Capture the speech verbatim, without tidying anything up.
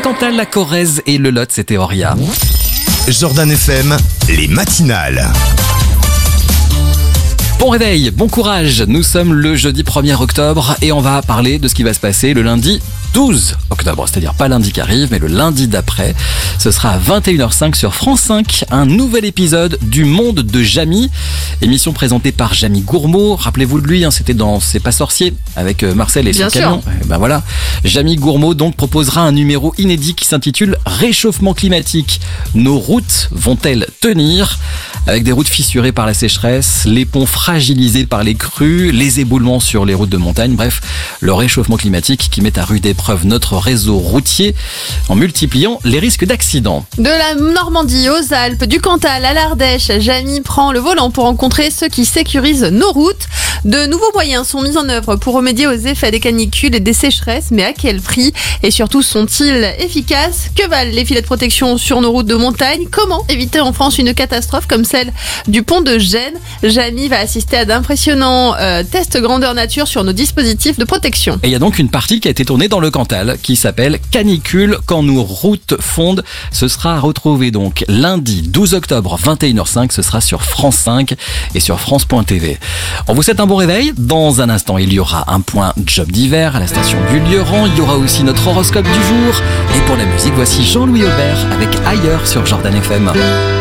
Chantal, la Corrèze et le Lot, c'était Oria. Jordan F M, les matinales. Bon réveil, bon courage, nous sommes le jeudi premier octobre et on va parler de ce qui va se passer le lundi douze octobre, c'est-à-dire pas lundi qui arrive, mais le lundi d'après. Ce sera à vingt et une heures cinq sur France cinq, un nouvel épisode du Monde de Jamy, émission présentée par Jamy Gourmaud. Rappelez-vous de lui, hein, c'était dans C'est pas sorcier avec Marcel et son camion. Et ben voilà, Jamy Gourmaud donc proposera un numéro inédit qui s'intitule Réchauffement climatique. Nos routes vont-elles tenir ? Avec des routes fissurées par la sécheresse, les ponts fragilisés par les crues, les éboulements sur les routes de montagne, bref, le réchauffement climatique qui met à rude épreuve notre réseau routier en multipliant les risques d'accidents. De la Normandie aux Alpes, du Cantal à l'Ardèche, Jamy prend le volant pour rencontrer ceux qui sécurisent nos routes. De nouveaux moyens sont mis en œuvre pour remédier aux effets des canicules et des sécheresses, mais à quel prix ? Et surtout, sont-ils efficaces ? Que valent les filets de protection sur nos routes de montagne ? Comment éviter en France une catastrophe comme celle du pont de Gênes ? Jamy va assister à d'impressionnants euh, tests grandeur nature sur nos dispositifs de protection. Et il y a donc une partie qui a été tournée dans le Cantal qui s'appelle Canicule quand nos routes fondent. Ce sera à retrouver donc lundi douze octobre vingt et une heures cinq. Ce sera sur France cinq et sur France point T V. On vous souhaite un bon réveil. Dans un instant, il y aura un point job d'hiver à la station du Lieurant. Il y aura aussi notre horoscope du jour. Et pour la musique, voici Jean-Louis Aubert avec Ailleurs sur Jordan F M.